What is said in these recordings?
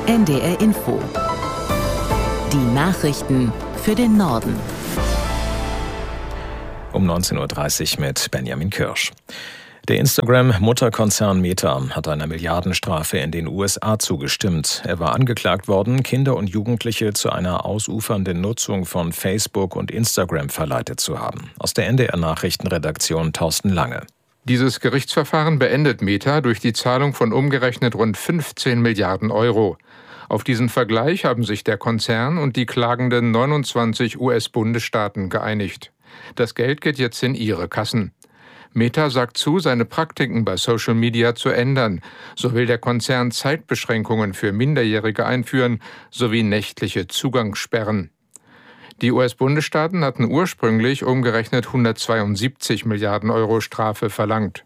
NDR Info. Die Nachrichten für den Norden. Um 19.30 Uhr mit Benjamin Kirsch. Der Instagram-Mutterkonzern Meta hat einer Milliardenstrafe in den USA zugestimmt. Er war angeklagt worden, Kinder und Jugendliche zu einer ausufernden Nutzung von Facebook und Instagram verleitet zu haben. Aus der NDR-Nachrichtenredaktion Thorsten Lange. Dieses Gerichtsverfahren beendet Meta durch die Zahlung von umgerechnet rund 15 Milliarden Euro. Auf diesen Vergleich haben sich der Konzern und die klagenden 29 US-Bundesstaaten geeinigt. Das Geld geht jetzt in ihre Kassen. Meta sagt zu, seine Praktiken bei Social Media zu ändern. So will der Konzern Zeitbeschränkungen für Minderjährige einführen, sowie nächtliche Zugangssperren. Die US-Bundesstaaten hatten ursprünglich umgerechnet 172 Milliarden Euro Strafe verlangt.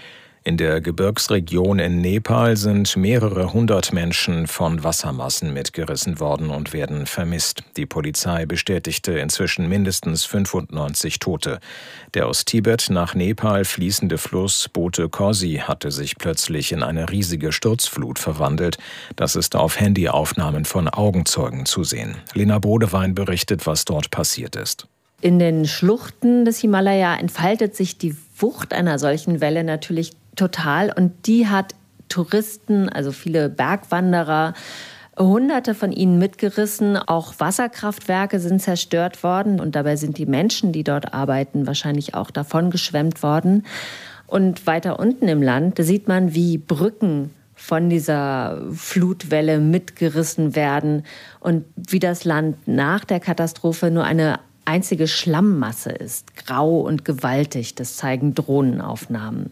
In der Gebirgsregion in Nepal sind mehrere hundert Menschen von Wassermassen mitgerissen worden und werden vermisst. Die Polizei bestätigte inzwischen mindestens 95 Tote. Der aus Tibet nach Nepal fließende Fluss Bote Kosi hatte sich plötzlich in eine riesige Sturzflut verwandelt. Das ist auf Handyaufnahmen von Augenzeugen zu sehen. Lena Bodewein berichtet, was dort passiert ist. In den Schluchten des Himalaya entfaltet sich die Wucht einer solchen Welle natürlich total, und die hat Touristen, also viele Bergwanderer, Hunderte von ihnen mitgerissen. Auch Wasserkraftwerke sind zerstört worden und dabei sind die Menschen, die dort arbeiten, wahrscheinlich auch davon geschwemmt worden. Und weiter unten im Land sieht man, wie Brücken von dieser Flutwelle mitgerissen werden und wie das Land nach der Katastrophe nur eine einzige Schlammmasse ist, grau und gewaltig. Das zeigen Drohnenaufnahmen.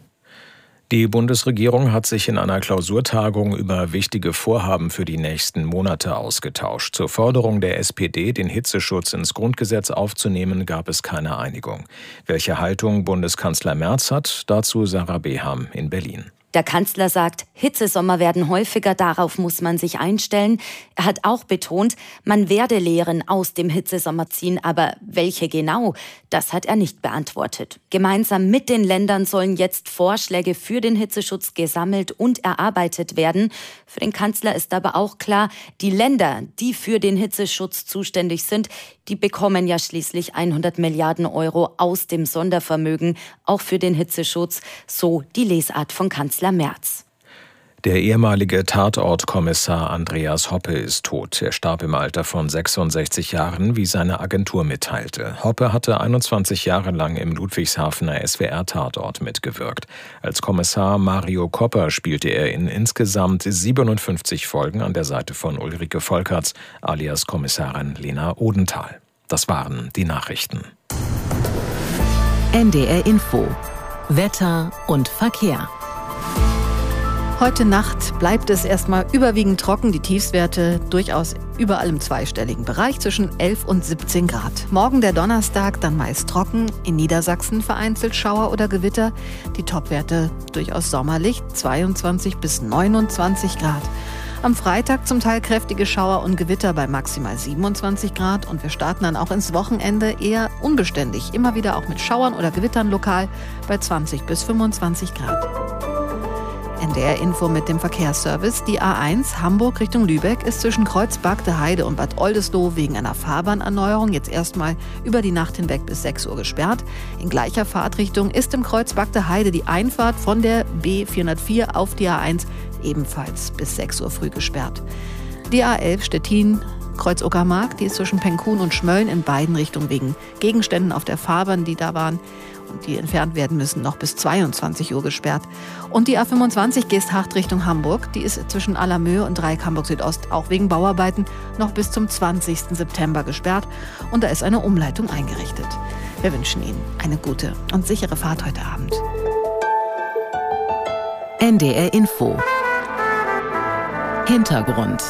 Die Bundesregierung hat sich in einer Klausurtagung über wichtige Vorhaben für die nächsten Monate ausgetauscht. Zur Forderung der SPD, den Hitzeschutz ins Grundgesetz aufzunehmen, gab es keine Einigung. Welche Haltung Bundeskanzler Merz hat, dazu Sarah Beham in Berlin. Der Kanzler sagt, Hitzesommer werden häufiger, darauf muss man sich einstellen. Er hat auch betont, man werde Lehren aus dem Hitzesommer ziehen, aber welche genau, das hat er nicht beantwortet. Gemeinsam mit den Ländern sollen jetzt Vorschläge für den Hitzeschutz gesammelt und erarbeitet werden. Für den Kanzler ist aber auch klar, die Länder, die für den Hitzeschutz zuständig sind, die bekommen ja schließlich 100 Milliarden Euro aus dem Sondervermögen, auch für den Hitzeschutz, so die Lesart von Kanzler Merz. Der ehemalige Tatortkommissar Andreas Hoppe ist tot. Er starb im Alter von 66 Jahren, wie seine Agentur mitteilte. Hoppe hatte 21 Jahre lang im Ludwigshafener SWR-Tatort mitgewirkt. Als Kommissar Mario Kopper spielte er in insgesamt 57 Folgen an der Seite von Ulrike Volkerts, alias Kommissarin Lena Odenthal. Das waren die Nachrichten. NDR Info. Wetter und Verkehr. Heute Nacht bleibt es erstmal überwiegend trocken, die Tiefstwerte durchaus überall im zweistelligen Bereich zwischen 11 und 17 Grad. Morgen der Donnerstag dann meist trocken, in Niedersachsen vereinzelt Schauer oder Gewitter. Die Topwerte durchaus sommerlich, 22 bis 29 Grad. Am Freitag zum Teil kräftige Schauer und Gewitter bei maximal 27 Grad und wir starten dann auch ins Wochenende eher unbeständig, immer wieder auch mit Schauern oder Gewittern lokal bei 20 bis 25 Grad. NDR Info mit dem Verkehrsservice. Die A1 Hamburg Richtung Lübeck ist zwischen Kreuzberg-de-Heide und Bad Oldesloe wegen einer Fahrbahnerneuerung jetzt erstmal über die Nacht hinweg bis 6 Uhr gesperrt. In gleicher Fahrtrichtung ist im Kreuzberg-de-Heide die Einfahrt von der B404 auf die A1 ebenfalls bis 6 Uhr früh gesperrt. Die A11 Stettin Kreuz-Uckermark, die ist zwischen Penkun und Schmölln in beiden Richtungen wegen Gegenständen auf der Fahrbahn, die da waren und die entfernt werden müssen, noch bis 22 Uhr gesperrt. Und die A25 Geesthacht Richtung Hamburg, die ist zwischen Allermöhe und Dreieck Hamburg Südost auch wegen Bauarbeiten noch bis zum 20. September gesperrt und da ist eine Umleitung eingerichtet. Wir wünschen Ihnen eine gute und sichere Fahrt heute Abend. NDR Info. Hintergrund.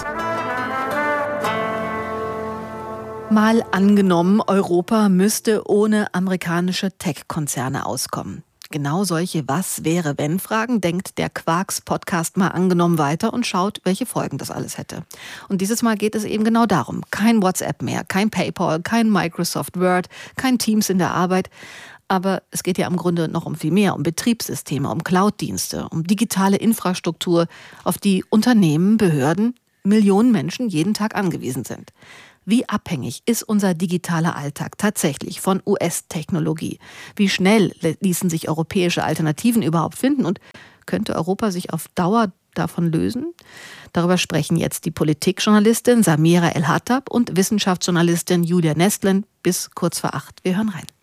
Mal angenommen, Europa müsste ohne amerikanische Tech-Konzerne auskommen. Genau solche Was-wäre-wenn-Fragen denkt der Quarks-Podcast mal angenommen weiter und schaut, welche Folgen das alles hätte. Und dieses Mal geht es eben genau darum. Kein WhatsApp mehr, kein PayPal, kein Microsoft Word, kein Teams in der Arbeit. Aber es geht ja im Grunde noch um viel mehr, um Betriebssysteme, um Cloud-Dienste, um digitale Infrastruktur, auf die Unternehmen, Behörden Millionen Menschen jeden Tag angewiesen sind. Wie abhängig ist unser digitaler Alltag tatsächlich von US-Technologie? Wie schnell ließen sich europäische Alternativen überhaupt finden? Und könnte Europa sich auf Dauer davon lösen? Darüber sprechen jetzt die Politikjournalistin Samira El-Hattab und Wissenschaftsjournalistin Julia Nestlin bis kurz vor 8. Wir hören rein.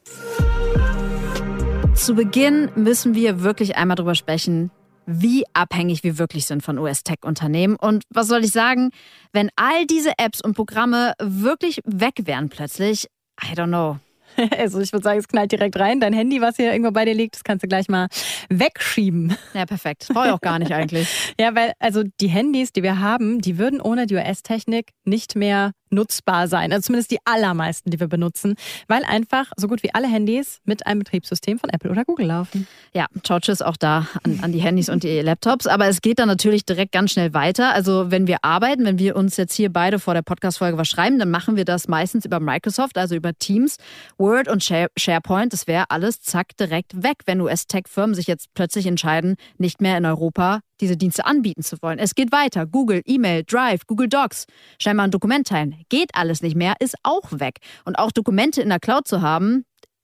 Zu Beginn müssen wir wirklich einmal drüber sprechen, wie abhängig wir wirklich sind von US-Tech-Unternehmen. Und was soll ich sagen, wenn all diese Apps und Programme wirklich weg wären plötzlich, I don't know. Also ich würde sagen, es knallt direkt rein. Dein Handy, was hier irgendwo bei dir liegt, das kannst du gleich mal wegschieben. Ja, perfekt. Das brauche ich auch gar nicht eigentlich. Ja, weil also die Handys, die wir haben, die würden ohne die US-Technik nicht mehr nutzbar sein. Also zumindest die allermeisten, die wir benutzen, weil einfach so gut wie alle Handys mit einem Betriebssystem von Apple oder Google laufen. Ja, ciao, tschüss auch da an die Handys und die Laptops. Aber es geht dann natürlich direkt ganz schnell weiter. Also wenn wir arbeiten, wenn wir uns jetzt hier beide vor der Podcast-Folge was schreiben, dann machen wir das meistens über Microsoft, also über Teams, Word und SharePoint. Das wäre alles zack direkt weg, wenn US-Tech-Firmen sich jetzt plötzlich entscheiden, nicht mehr in Europa diese Dienste anbieten zu wollen. Es geht weiter. Google, E-Mail, Drive, Google Docs, scheinbar ein Dokument teilen. Geht alles nicht mehr, ist auch weg. Und auch Dokumente in der Cloud zu haben,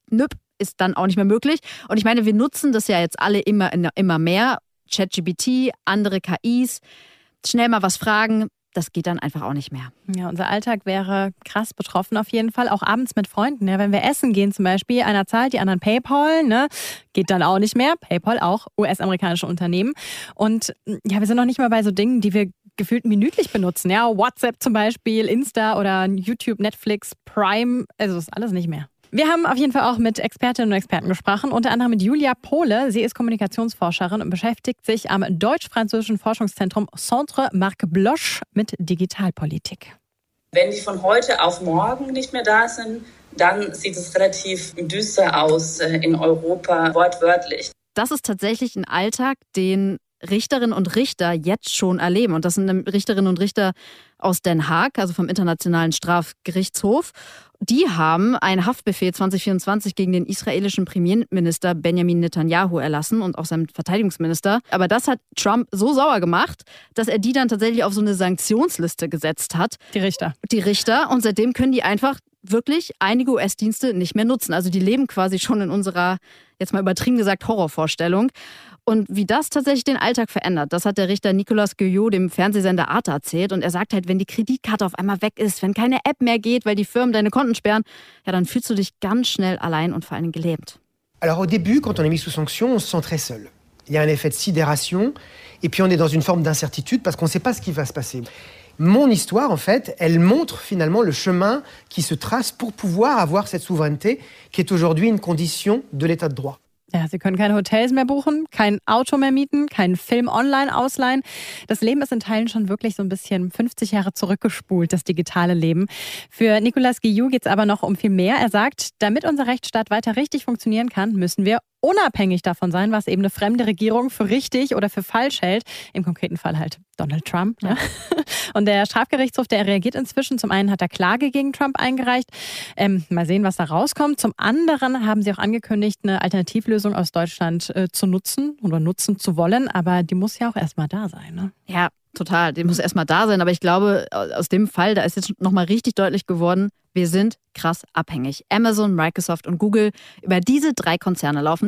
ist dann auch nicht mehr möglich. Und ich meine, wir nutzen das ja jetzt alle immer mehr. ChatGPT, andere KIs, schnell mal was fragen. Das geht dann einfach auch nicht mehr. Ja, unser Alltag wäre krass betroffen auf jeden Fall, auch abends mit Freunden. Ja, wenn wir essen gehen zum Beispiel, einer zahlt, die anderen PayPal, ne? Geht dann auch nicht mehr. PayPal auch, US-amerikanische Unternehmen. Und ja, wir sind noch nicht mal bei so Dingen, die wir gefühlt minütlich benutzen. Ja, WhatsApp zum Beispiel, Insta oder YouTube, Netflix, Prime, also das ist alles nicht mehr. Wir haben auf jeden Fall auch mit Expertinnen und Experten gesprochen, unter anderem mit Julia Pohle. Sie ist Kommunikationsforscherin und beschäftigt sich am deutsch-französischen Forschungszentrum Centre Marc Bloch mit Digitalpolitik. Wenn die von heute auf morgen nicht mehr da sind, dann sieht es relativ düster aus in Europa, wortwörtlich. Das ist tatsächlich ein Alltag, den Richterinnen und Richter jetzt schon erleben. Und das sind Richterinnen und Richter aus Den Haag, also vom Internationalen Strafgerichtshof. Die haben einen Haftbefehl 2024 gegen den israelischen Premierminister Benjamin Netanyahu erlassen und auch seinen Verteidigungsminister. Aber das hat Trump so sauer gemacht, dass er die dann tatsächlich auf so eine Sanktionsliste gesetzt hat. Die Richter. Die Richter. Und seitdem können die einfach wirklich einige US-Dienste nicht mehr nutzen. Also die leben quasi schon in unserer, jetzt mal übertrieben gesagt, Horrorvorstellung. Und wie das tatsächlich den Alltag verändert, das hat der Richter Nicolas Guillot dem Fernsehsender Arte erzählt. Und er sagt halt, wenn die Kreditkarte auf einmal weg ist, wenn keine App mehr geht, weil die Firmen deine Konten sperren, ja, dann fühlst du dich ganz schnell allein und vor allem gelähmt. Alors au début, quand on est mis sous sanction, on se sent très seul. Il y a un effet de sidération et puis on est dans une forme d'incertitude parce qu'on ne sait pas ce qui va se passer. Mon histoire, en fait, elle montre finalement le chemin qui se trace pour pouvoir avoir cette souveraineté qui est aujourd'hui une condition de l'état de droit. Ja, sie können keine Hotels mehr buchen, kein Auto mehr mieten, keinen Film online ausleihen. Das Leben ist in Teilen schon wirklich so ein bisschen 50 Jahre zurückgespult, das digitale Leben. Für Nicolas Guillot geht es aber noch um viel mehr. Er sagt, damit unser Rechtsstaat weiter richtig funktionieren kann, müssen wir unabhängig davon sein, was eben eine fremde Regierung für richtig oder für falsch hält. Im konkreten Fall halt Donald Trump. Ja. Und der Strafgerichtshof, der reagiert inzwischen. Zum einen hat er Klage gegen Trump eingereicht. Mal sehen, was da rauskommt. Zum anderen haben sie auch angekündigt, eine Alternativlösung aus Deutschland zu nutzen oder nutzen zu wollen. Aber die muss ja auch erstmal da sein. Ne? Ja, total. Die muss erstmal da sein. Aber ich glaube, aus dem Fall, da ist jetzt nochmal richtig deutlich geworden, wir sind krass abhängig. Amazon, Microsoft und Google, über diese 3 Konzerne laufen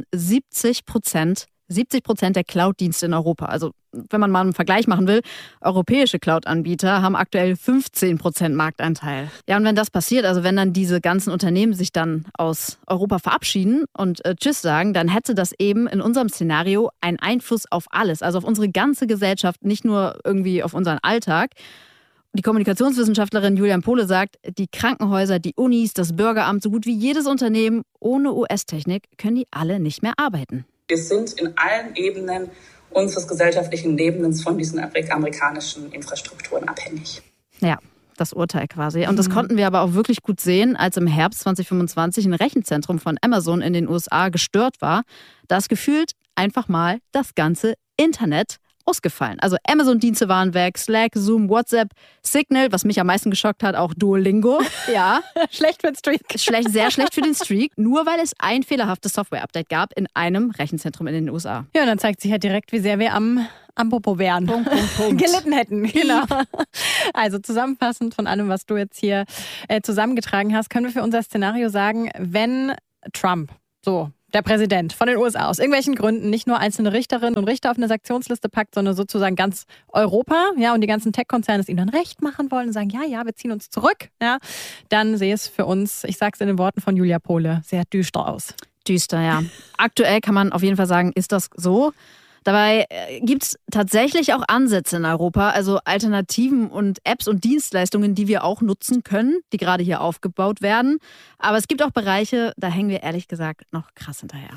70% der Cloud-Dienste in Europa. Also wenn man mal einen Vergleich machen will, europäische Cloud-Anbieter haben aktuell 15% Marktanteil. Ja, und wenn das passiert, also wenn dann diese ganzen Unternehmen sich dann aus Europa verabschieden und Tschüss sagen, dann hätte das eben in unserem Szenario einen Einfluss auf alles, also auf unsere ganze Gesellschaft, nicht nur irgendwie auf unseren Alltag. Die Kommunikationswissenschaftlerin Julia Pohle sagt, die Krankenhäuser, die Unis, das Bürgeramt, so gut wie jedes Unternehmen ohne US-Technik können die alle nicht mehr arbeiten. Wir sind in allen Ebenen unseres gesellschaftlichen Lebens von diesen amerikanischen Infrastrukturen abhängig. Ja, das Urteil quasi. Und das konnten wir aber auch wirklich gut sehen, als im Herbst 2025 ein Rechenzentrum von Amazon in den USA gestört war. Da ist gefühlt einfach mal das ganze Internet ausgefallen. Also Amazon-Dienste waren weg, Slack, Zoom, WhatsApp, Signal, was mich am meisten geschockt hat, auch Duolingo. Ja. Schlecht für den Streak. Sehr schlecht für den Streak, nur weil es ein fehlerhaftes Software-Update gab in einem Rechenzentrum in den USA. Ja, und dann zeigt sich halt direkt, wie sehr wir am Popo wären. Punkt. Gelitten hätten. Genau. Also zusammenfassend von allem, was du jetzt hier zusammengetragen hast, können wir für unser Szenario sagen, wenn Trump, der Präsident von den USA, aus irgendwelchen Gründen nicht nur einzelne Richterinnen und Richter auf eine Sanktionsliste packt, sondern sozusagen ganz Europa, ja, und die ganzen Tech-Konzerne es ihnen dann recht machen wollen und sagen, ja, wir ziehen uns zurück, ja, dann sehe es für uns, ich sag's in den Worten von Julia Pohle, sehr düster aus. Düster, ja. Aktuell kann man auf jeden Fall sagen, ist das so. Dabei gibt es tatsächlich auch Ansätze in Europa, also Alternativen und Apps und Dienstleistungen, die wir auch nutzen können, die gerade hier aufgebaut werden. Aber es gibt auch Bereiche, da hängen wir ehrlich gesagt noch krass hinterher.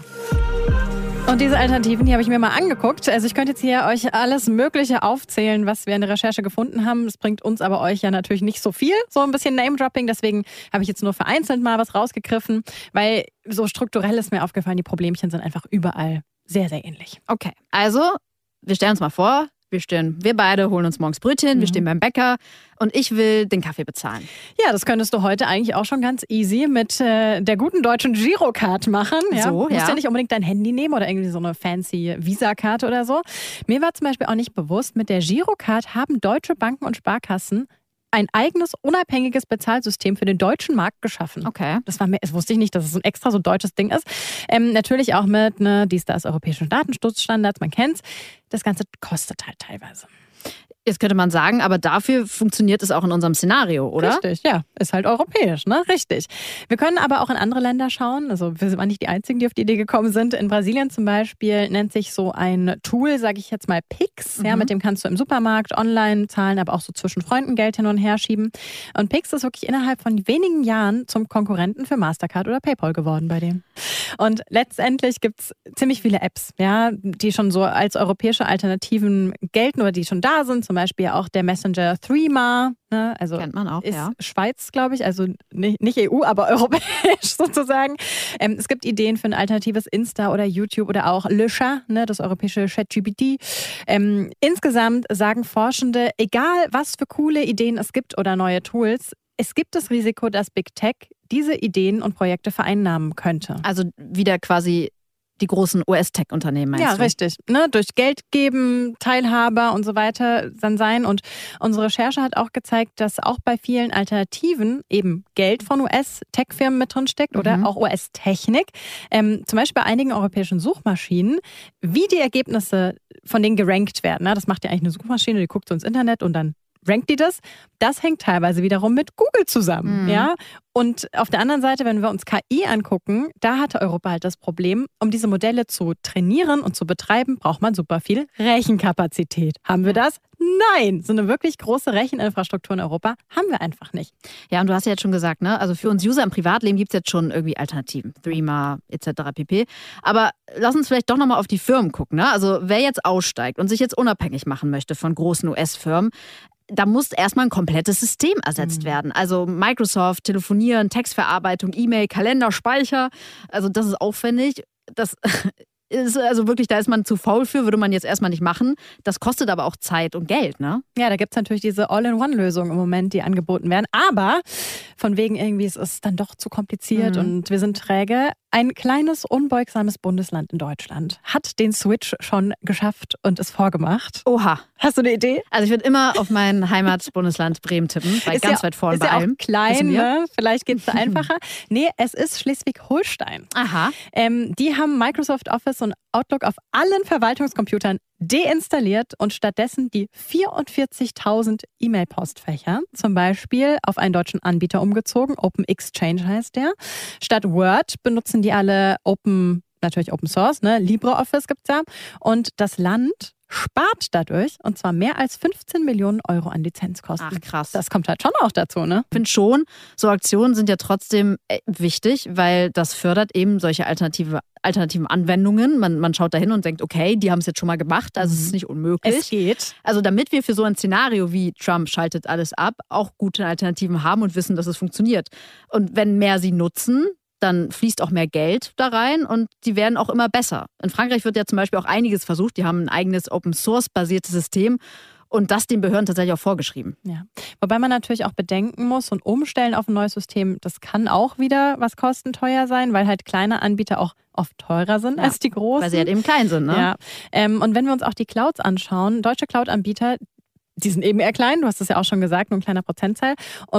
Und diese Alternativen, die habe ich mir mal angeguckt. Also ich könnte jetzt hier euch alles Mögliche aufzählen, was wir in der Recherche gefunden haben. Das bringt uns aber euch ja natürlich nicht so viel, so ein bisschen Name-Dropping. Deswegen habe ich jetzt nur vereinzelt mal was rausgegriffen, weil so strukturell ist mir aufgefallen, die Problemchen sind einfach überall sehr, sehr ähnlich. Okay, also wir stellen uns mal vor, wir beide holen uns morgens Brötchen, wir stehen beim Bäcker und ich will den Kaffee bezahlen. Ja, das könntest du heute eigentlich auch schon ganz easy mit der guten deutschen Girocard machen. Ja? Du musst ja nicht unbedingt dein Handy nehmen oder irgendwie so eine fancy Visa-Karte oder so. Mir war zum Beispiel auch nicht bewusst, mit der Girocard haben deutsche Banken und Sparkassen ein eigenes, unabhängiges Bezahlsystem für den deutschen Markt geschaffen. Okay. Das wusste ich nicht, dass es ein extra so deutsches Ding ist. Natürlich auch mit das europäischen Datenschutzstandards, man kennt's. Das Ganze kostet halt teilweise. Jetzt könnte man sagen, aber dafür funktioniert es auch in unserem Szenario, oder? Richtig, ja. Ist halt europäisch, ne? Richtig. Wir können aber auch in andere Länder schauen. Also wir sind nicht die Einzigen, die auf die Idee gekommen sind. In Brasilien zum Beispiel nennt sich so ein Tool, sage ich jetzt mal Pix. Ja, mit dem kannst du im Supermarkt online zahlen, aber auch so zwischen Freunden Geld hin und her schieben. Und Pix ist wirklich innerhalb von wenigen Jahren zum Konkurrenten für Mastercard oder PayPal geworden bei dem. Und letztendlich gibt es ziemlich viele Apps, ja, die schon so als europäische Alternativen gelten oder die schon da sind. Zum Beispiel auch der Messenger Threema, ne? Also kennt man auch, ist ja. Schweiz, glaube ich, also nicht EU, aber europäisch sozusagen. Es gibt Ideen für ein alternatives Insta oder YouTube oder auch Le Chat, ne? Das europäische ChatGPT. Insgesamt sagen Forschende, egal was für coole Ideen es gibt oder neue Tools, es gibt das Risiko, dass Big Tech diese Ideen und Projekte vereinnahmen könnte. Also wieder quasi die großen US-Tech-Unternehmen, meinst du? Ja, richtig. Ne? Durch Geld geben, Teilhaber und so weiter dann sein. Und unsere Recherche hat auch gezeigt, dass auch bei vielen Alternativen eben Geld von US-Tech-Firmen mit drin steckt oder auch US-Technik. Zum Beispiel bei einigen europäischen Suchmaschinen, wie die Ergebnisse von denen gerankt werden. Ne? Das macht ja eigentlich eine Suchmaschine, die guckt so ins Internet und dann rankt die das? Das hängt teilweise wiederum mit Google zusammen. Ja? Und auf der anderen Seite, wenn wir uns KI angucken, da hatte Europa halt das Problem, um diese Modelle zu trainieren und zu betreiben, braucht man super viel Rechenkapazität. Haben wir das? Nein! So eine wirklich große Recheninfrastruktur in Europa haben wir einfach nicht. Ja, und du hast ja jetzt schon gesagt, ne? Also für uns User im Privatleben gibt es jetzt schon irgendwie Alternativen. Threema etc. pp. Aber lass uns vielleicht doch nochmal auf die Firmen gucken. Ne? Also wer jetzt aussteigt und sich jetzt unabhängig machen möchte von großen US-Firmen, da muss erstmal ein komplettes System ersetzt werden. Also Microsoft, Telefonieren, Textverarbeitung, E-Mail, Kalender, Speicher. Also das ist aufwendig. Das ist also wirklich, da ist man zu faul für, würde man jetzt erstmal nicht machen. Das kostet aber auch Zeit und Geld, ne? Ja, da gibt es natürlich diese All-in-One-Lösungen im Moment, die angeboten werden. Aber von wegen irgendwie, es ist dann doch zu kompliziert und wir sind träge. Ein kleines, unbeugsames Bundesland in Deutschland hat den Switch schon geschafft und ist vorgemacht. Oha. Hast du eine Idee? Also ich würde immer auf mein Heimatbundesland Bremen tippen, weil ganz weit vorne bei allem. Ist ja auch klein, ne? Vielleicht geht es da einfacher. Nee, es ist Schleswig-Holstein. Aha. Die haben Microsoft Office und Outlook auf allen Verwaltungscomputern deinstalliert und stattdessen die 44.000 E-Mail-Postfächer zum Beispiel auf einen deutschen Anbieter umgezogen. Open Exchange heißt der. Statt Word benutzen die alle natürlich Open Source, ne? LibreOffice gibt's ja. Und das Land spart dadurch, und zwar mehr als 15 Millionen Euro an Lizenzkosten. Ach, krass. Das kommt halt schon auch dazu, ne? Ich finde schon, so Aktionen sind ja trotzdem wichtig, weil das fördert eben solche alternativen Anwendungen. Man schaut da hin und denkt, okay, die haben es jetzt schon mal gemacht, also es ist nicht unmöglich. Es geht. Also damit wir für so ein Szenario wie Trump schaltet alles ab, auch gute Alternativen haben und wissen, dass es funktioniert. Und wenn mehr sie nutzen, dann fließt auch mehr Geld da rein und die werden auch immer besser. In Frankreich wird ja zum Beispiel auch einiges versucht. Die haben ein eigenes Open-Source-basiertes System. Und das den Behörden tatsächlich auch vorgeschrieben. Ja. Wobei man natürlich auch bedenken muss und umstellen auf ein neues System, das kann auch wieder was kostenteuer sein, weil halt kleine Anbieter auch oft teurer sind als die großen. Weil sie halt eben klein sind, ne? Ja. Und wenn wir uns auch die Clouds anschauen, deutsche Cloud-Anbieter, die sind eben eher klein, du hast es ja auch schon gesagt, nur ein kleiner Prozentzahl.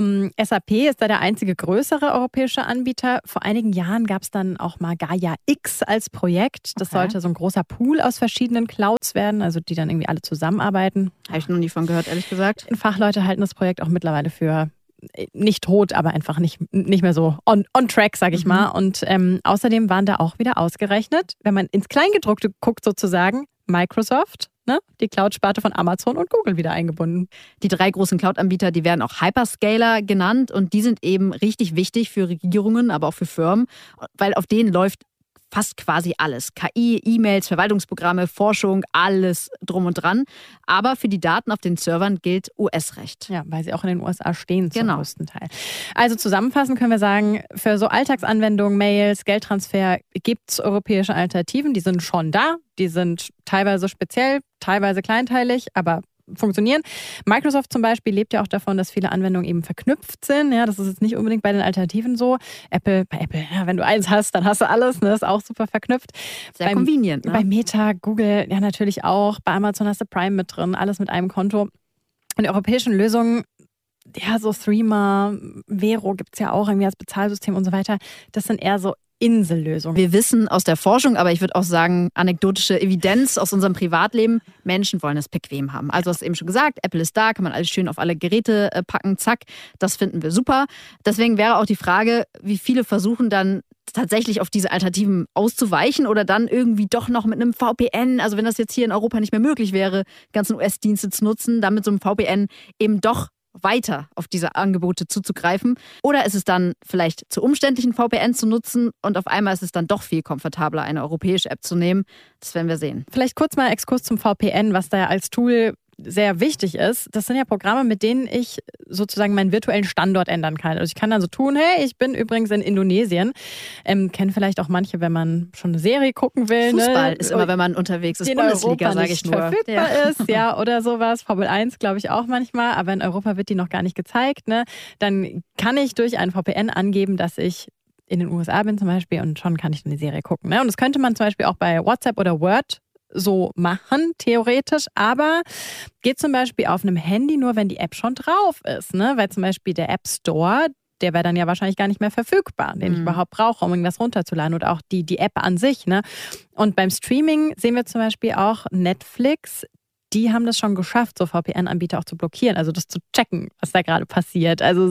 SAP ist da der einzige größere europäische Anbieter. Vor einigen Jahren gab es dann auch mal Gaia X als Projekt. Das sollte so ein großer Pool aus verschiedenen Clouds werden, also die dann irgendwie alle zusammenarbeiten. Habe ich noch nie von gehört, ehrlich gesagt. Fachleute halten das Projekt auch mittlerweile für nicht tot, aber einfach nicht mehr so on track, sag ich mal. Und außerdem waren da auch wieder ausgerechnet, wenn man ins Kleingedruckte guckt sozusagen, Microsoft, die Cloud-Sparte von Amazon und Google wieder eingebunden. Die 3 großen Cloud-Anbieter, die werden auch Hyperscaler genannt und die sind eben richtig wichtig für Regierungen, aber auch für Firmen, weil auf denen läuft fast quasi alles. KI, E-Mails, Verwaltungsprogramme, Forschung, alles drum und dran. Aber für die Daten auf den Servern gilt US-Recht. Ja, weil sie auch in den USA stehen zum größten Teil. Also zusammenfassend können wir sagen, für so Alltagsanwendungen, Mails, Geldtransfer gibt es europäische Alternativen. Die sind schon da. Die sind teilweise speziell, teilweise kleinteilig, aber funktionieren. Microsoft zum Beispiel lebt ja auch davon, dass viele Anwendungen eben verknüpft sind. Ja, das ist jetzt nicht unbedingt bei den Alternativen so. Bei Apple, ja, wenn du eins hast, dann hast du alles. Ne? Ist auch super verknüpft. Sehr convenient. Ne? Bei Meta, Google ja natürlich auch. Bei Amazon hast du Prime mit drin. Alles mit einem Konto. Und die europäischen Lösungen, ja, so Threema, Vero gibt es ja auch irgendwie als Bezahlsystem und so weiter. Das sind eher so Insellösung. Wir wissen aus der Forschung, aber ich würde auch sagen, anekdotische Evidenz aus unserem Privatleben, Menschen wollen es bequem haben. Also hast du eben schon gesagt, Apple ist da, kann man alles schön auf alle Geräte packen, zack. Das finden wir super. Deswegen wäre auch die Frage, wie viele versuchen dann tatsächlich auf diese Alternativen auszuweichen oder dann irgendwie doch noch mit einem VPN, also wenn das jetzt hier in Europa nicht mehr möglich wäre, ganzen US-Dienste zu nutzen, dann mit so einem VPN eben doch weiter auf diese Angebote zuzugreifen? Oder ist es dann vielleicht zu umständlich, ein VPN zu nutzen und auf einmal ist es dann doch viel komfortabler, eine europäische App zu nehmen? Das werden wir sehen. Vielleicht kurz mal Exkurs zum VPN, was da ja als Tool sehr wichtig ist. Das sind ja Programme, mit denen ich sozusagen meinen virtuellen Standort ändern kann. Also ich kann dann so tun, hey, ich bin übrigens in Indonesien. Kennen vielleicht auch manche, wenn man schon eine Serie gucken will. Fußball ist immer, wenn man unterwegs ist. Bundesliga, sage ich nur. Verfügbar ist, ja, oder sowas. Formel 1, glaube ich, auch manchmal. Aber in Europa wird die noch gar nicht gezeigt. Ne? Dann kann ich durch ein VPN angeben, dass ich in den USA bin zum Beispiel und schon kann ich eine Serie gucken. Ne? Und das könnte man zum Beispiel auch bei WhatsApp oder Word so machen, theoretisch, aber geht zum Beispiel auf einem Handy nur, wenn die App schon drauf ist, ne? Weil zum Beispiel der App Store, der wäre dann ja wahrscheinlich gar nicht mehr verfügbar, den ich überhaupt brauche, um irgendwas runterzuladen oder auch die App an sich, ne? Und beim Streaming sehen wir zum Beispiel auch Netflix, die haben das schon geschafft, so VPN-Anbieter auch zu blockieren, also das zu checken, was da gerade passiert. Also,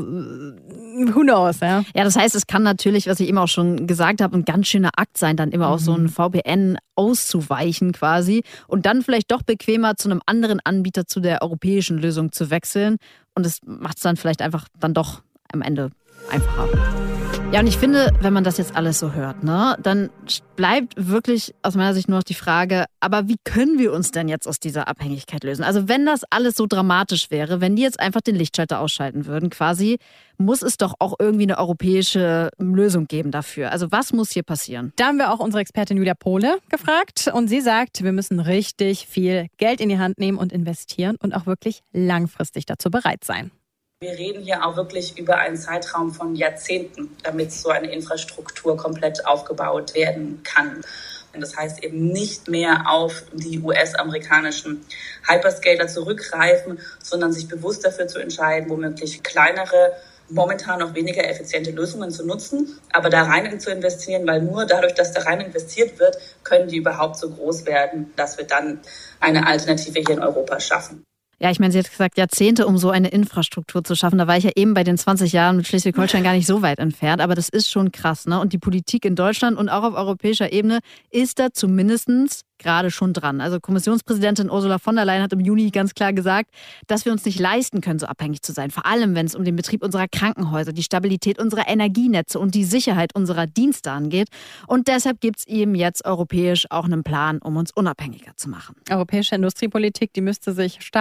who knows, ja? Ja, das heißt, es kann natürlich, was ich eben auch schon gesagt habe, ein ganz schöner Akt sein, dann immer auf so einen VPN auszuweichen quasi und dann vielleicht doch bequemer zu einem anderen Anbieter, zu der europäischen Lösung zu wechseln. Und das macht es dann vielleicht einfach dann doch am Ende einfacher. Ja, und ich finde, wenn man das jetzt alles so hört, ne, dann bleibt wirklich aus meiner Sicht nur noch die Frage, aber wie können wir uns denn jetzt aus dieser Abhängigkeit lösen? Also wenn das alles so dramatisch wäre, wenn die jetzt einfach den Lichtschalter ausschalten würden quasi, muss es doch auch irgendwie eine europäische Lösung geben dafür. Also was muss hier passieren? Da haben wir auch unsere Expertin Julia Pohle gefragt und sie sagt, wir müssen richtig viel Geld in die Hand nehmen und investieren und auch wirklich langfristig dazu bereit sein. Wir reden hier auch wirklich über einen Zeitraum von Jahrzehnten, damit so eine Infrastruktur komplett aufgebaut werden kann. Und das heißt eben nicht mehr auf die US-amerikanischen Hyperscaler zurückgreifen, sondern sich bewusst dafür zu entscheiden, womöglich kleinere, momentan noch weniger effiziente Lösungen zu nutzen, aber da rein zu investieren, weil nur dadurch, dass da rein investiert wird, können die überhaupt so groß werden, dass wir dann eine Alternative hier in Europa schaffen. Ja, ich meine, sie hat gesagt, Jahrzehnte, um so eine Infrastruktur zu schaffen. Da war ich ja eben bei den 20 Jahren mit Schleswig-Holstein gar nicht so weit entfernt. Aber das ist schon krass, ne? Und die Politik in Deutschland und auch auf europäischer Ebene ist da zumindest gerade schon dran. Also Kommissionspräsidentin Ursula von der Leyen hat im Juni ganz klar gesagt, dass wir uns nicht leisten können, so abhängig zu sein. Vor allem, wenn es um den Betrieb unserer Krankenhäuser, die Stabilität unserer Energienetze und die Sicherheit unserer Dienste angeht. Und deshalb gibt es eben jetzt europäisch auch einen Plan, um uns unabhängiger zu machen. Europäische Industriepolitik, die müsste sich stark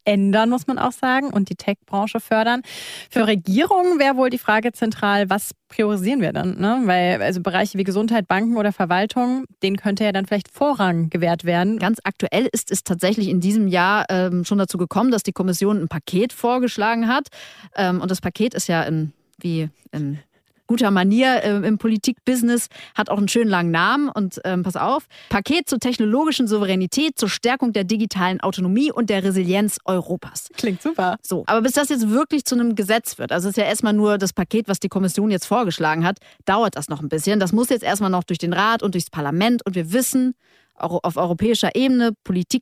ändern, muss man auch sagen, und die Tech-Branche fördern. Für Regierungen wäre wohl die Frage zentral, was priorisieren wir dann? Ne? Weil also Bereiche wie Gesundheit, Banken oder Verwaltung, denen könnte ja dann vielleicht Vorrang gewährt werden. Ganz aktuell ist es tatsächlich in diesem Jahr schon dazu gekommen, dass die Kommission ein Paket vorgeschlagen hat. Und das Paket ist ja in guter Manier im Politikbusiness, hat auch einen schönen langen Namen. Und pass auf, Paket zur technologischen Souveränität, zur Stärkung der digitalen Autonomie und der Resilienz Europas. Klingt super. So, aber bis das jetzt wirklich zu einem Gesetz wird, also es ist ja erstmal nur das Paket, was die Kommission jetzt vorgeschlagen hat, dauert das noch ein bisschen. Das muss jetzt erstmal noch durch den Rat und durchs Parlament. Und wir wissen, auf europäischer Ebene, Politik